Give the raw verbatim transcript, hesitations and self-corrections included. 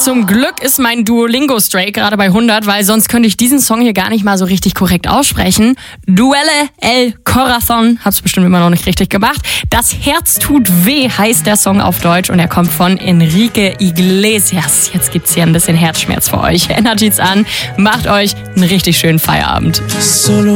Zum Glück ist mein Duolingo-Stray gerade bei hundert, weil sonst könnte ich diesen Song hier gar nicht mal so richtig korrekt aussprechen. Duele el Corazón, hab's bestimmt immer noch nicht richtig gemacht. Das Herz tut weh heißt der Song auf Deutsch und er kommt von Enrique Iglesias. Jetzt gibt's hier ein bisschen Herzschmerz für euch. Energies an, macht euch einen richtig schönen Feierabend. Solo